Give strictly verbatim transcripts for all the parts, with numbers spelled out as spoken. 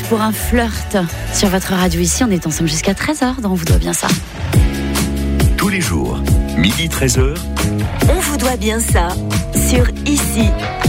pour un flirt sur votre radio ici. On est ensemble jusqu'à treize heures, donc on vous doit bien ça. Tous les jours, midi treize heures. On vous doit bien ça sur Ici.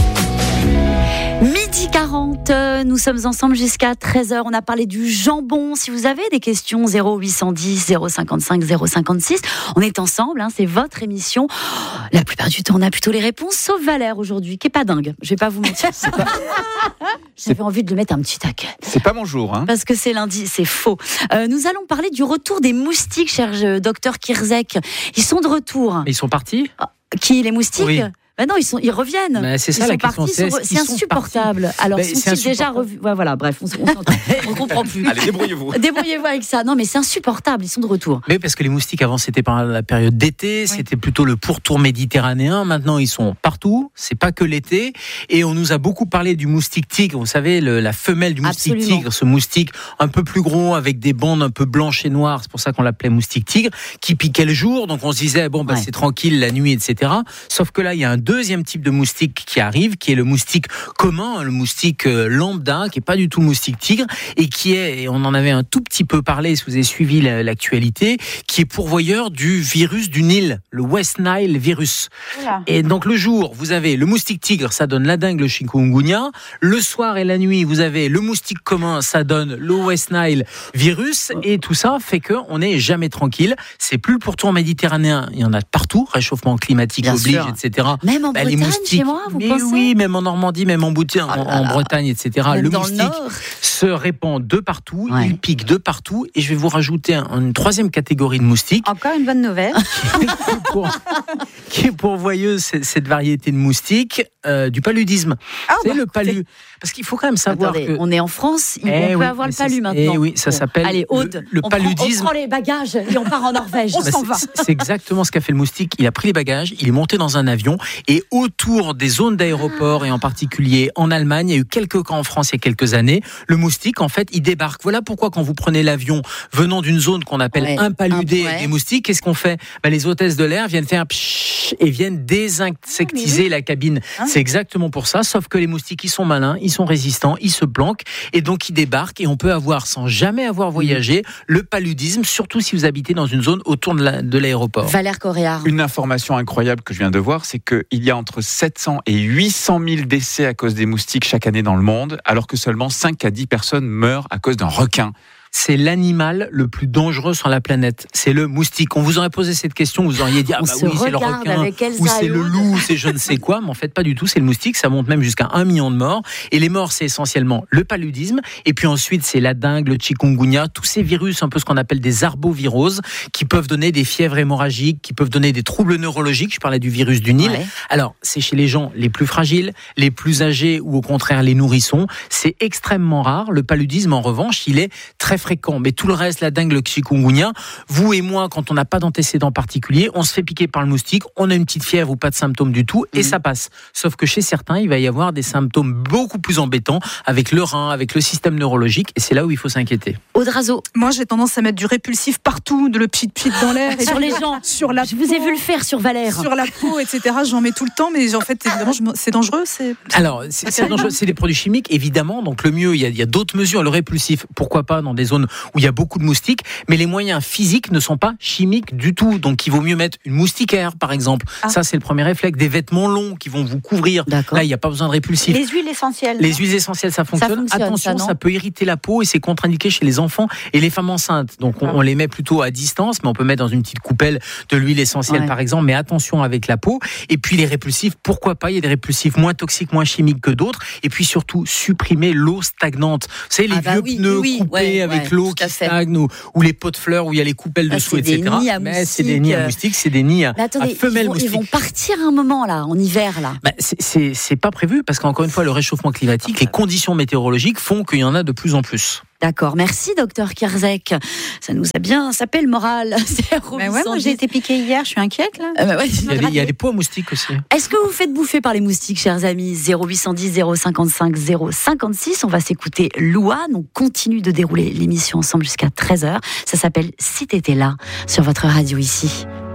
Midi quarante, nous sommes ensemble jusqu'à treize heures. On a parlé du jambon. Si vous avez des questions, zéro huit cent dix, zéro cinquante-cinq, zéro cinquanté-six. On est ensemble, hein, c'est votre émission. La plupart du temps, on a plutôt les réponses, sauf Valère aujourd'hui, qui est pas dingue. Je vais pas vous mentir. C'est pas... J'avais envie de le mettre un petit taquet. C'est pas mon jour, hein. Parce que c'est lundi, c'est faux. Euh, nous allons parler du retour des moustiques, cher docteur Kirzek. Ils sont de retour. Ils sont partis ? Qui, les moustiques ? Oui. Ben non, ils, sont, ils reviennent. Mais c'est ça ils la sont question. Partis, C'est, sont, c'est insupportable. Partis. Alors, ben, sont-ils c'est déjà revus ? Ouais, voilà, bref, on ne comprend plus. Allez, débrouillez-vous. Débrouillez-vous avec ça. Non, mais c'est insupportable. Ils sont de retour. Mais parce que les moustiques, avant, c'était pendant la période d'été. Oui. C'était plutôt le pourtour méditerranéen. Maintenant, ils sont partout. C'est pas que l'été. Et on nous a beaucoup parlé du moustique tigre. Vous savez, le, la femelle du moustique Absolument. tigre, ce moustique un peu plus gros, avec des bandes un peu blanches et noires. C'est pour ça qu'on l'appelait moustique tigre, qui piquait le jour. Donc, on se disait, bon, bah, ouais. c'est tranquille la nuit, et cetera. Sauf que là, il y a un deuxième type de moustique qui arrive, qui est le moustique commun, le moustique lambda, qui est pas du tout le moustique tigre, et qui est, et on en avait un tout petit peu parlé si vous avez suivi l'actualité, qui est pourvoyeur du virus du Nil, le West Nile virus. Oula. Et donc le jour, vous avez le moustique tigre, ça donne la dengue, le chikungunya. Le soir et la nuit, vous avez le moustique commun, ça donne le West Nile virus, et tout ça fait qu'on n'est jamais tranquille. C'est plus le pourtour méditerranéen, il y en a partout, réchauffement climatique Bien oblige, sûr. et cetera. Même en bah, Bretagne, chez moi, vous mais pensez ? Oui, même en Normandie, même en, Bouti- oh en, en Bretagne, et cetera. Même le dans moustique le se répand de partout, ouais. il pique de partout, et je vais vous rajouter un, une troisième catégorie de moustiques. Encore une bonne nouvelle. qui, est pour, qui est pourvoyeuse, cette variété de moustiques, euh, du paludisme. Ah, c'est bah, le palu. Parce qu'il faut quand même savoir Attendez, que... on est en France, on eh peut oui, avoir le ça, palu eh maintenant. oui, ça bon. s'appelle Allez, Aude, le, le on paludisme. Prend, on prend les bagages et on part en Norvège. On bah, s'en va. C'est, c'est exactement ce qu'a fait le moustique. Il a pris les bagages, il est monté dans un avion, et autour des zones d'aéroport, ah. et en particulier en Allemagne, il y a eu quelques cas en France il y a quelques années, le moustique, en fait, il débarque. Voilà pourquoi quand vous prenez l'avion venant d'une zone qu'on appelle ouais, impaludée ouais. des moustiques, qu'est-ce qu'on fait ? bah, Les hôtesses de l'air viennent faire pshhh et viennent désinsectiser ah, oui. la cabine. Ah. C'est exactement pour ça, sauf que les moustiques, ils sont malins, ils sont résistants, ils se planquent, et donc ils débarquent, et on peut avoir, sans jamais avoir voyagé, le paludisme, surtout si vous habitez dans une zone autour de, la, de l'aéroport. Valère Coréard. Une information incroyable que je viens de voir, c'est qu'il y a entre sept cents et huit cent mille décès à cause des moustiques chaque année dans le monde, alors que seulement cinq à dix personnes meurent à cause d'un requin. C'est l'animal le plus dangereux sur la planète. C'est le moustique. On vous aurait posé cette question, vous auriez dit ah bah oui, c'est le requin, ou c'est le loup, ou c'est je ne sais quoi, mais en fait pas du tout. C'est le moustique. Ça monte même jusqu'à un million de morts. Et les morts, c'est essentiellement le paludisme. Et puis ensuite, c'est la dengue, le chikungunya, tous ces virus, un peu ce qu'on appelle des arboviroses, qui peuvent donner des fièvres hémorragiques, qui peuvent donner des troubles neurologiques. Je parlais du virus du Nil. Ouais. Alors, c'est chez les gens les plus fragiles, les plus âgés, ou au contraire les nourrissons. C'est extrêmement rare. Le paludisme, en revanche, il est très fréquent, mais tout le reste, la dengue, le chikungunya, vous et moi, quand on n'a pas d'antécédents particuliers, on se fait piquer par le moustique, on a une petite fièvre ou pas de symptômes du tout, et mmh. ça passe. Sauf que chez certains, il va y avoir des symptômes beaucoup plus embêtants avec le rein, avec le système neurologique, et c'est là où il faut s'inquiéter. Aude Razo. Moi, j'ai tendance à mettre du répulsif partout, de le pchit-pchit dans l'air. Sur les gens. Sur la Je peau, vous ai vu le faire sur Valère. Sur la peau, et cetera. J'en mets tout le temps, mais en fait, évidemment, je, c'est dangereux. C'est... Alors, c'est, c'est dangereux. C'est des produits chimiques, évidemment. Donc, le mieux, il y a, il y a d'autres mesures. Le répulsif, pourquoi pas dans des zones où il y a beaucoup de moustiques, mais les moyens physiques ne sont pas chimiques du tout. Donc, il vaut mieux mettre une moustiquaire, par exemple. Ah. Ça, c'est le premier réflexe. Des vêtements longs qui vont vous couvrir. D'accord. Là, il n'y a pas besoin de répulsif. Les huiles essentielles. Les huiles essentielles, ça fonctionne. Ça fonctionne Attention, ça, ça peut irriter la peau et c'est contre-indiqué chez les enfants et les femmes enceintes. Donc, on, ah. on les met plutôt à distance, mais on peut mettre dans une petite coupelle de l'huile essentielle, ouais. par exemple. Mais attention avec la peau. Et puis, les répulsifs, pourquoi pas? Il y a des répulsifs moins toxiques, moins chimiques que d'autres. Et puis, surtout, supprimer l'eau stagnante. Vous savez, les ah bah vieux oui, pneus oui, coupés ouais, avec ouais, l'eau qui stagne ou, ou les pots de fleurs où il y a les coupelles ah, dessous, et cetera. Mais c'est des nids à moustiques, c'est des nids à, attendez, à femelles ils vont, moustiques. Ils vont partir un moment, là, en hiver, là. Bah, c'est, c'est, c'est pas prévu parce qu'encore une fois, le réchauffement climatique, les conditions météorologiques font qu'il y en a de plus en plus. D'accord, merci docteur Kirzek. Ça nous a bien sapé le moral. Mais ouais, moi j'ai été piquée hier, je suis inquiète là. Euh, bah ouais, il, y a des, il y a des pots à moustiques aussi. Est-ce que vous faites bouffer par les moustiques, chers amis? Zéro huit cent dix, zéro cinquante-cinq, zéro cinquante-six. On va s'écouter Louane. On continue de dérouler l'émission ensemble jusqu'à treize heures. Ça s'appelle Si t'étais là sur votre radio ici.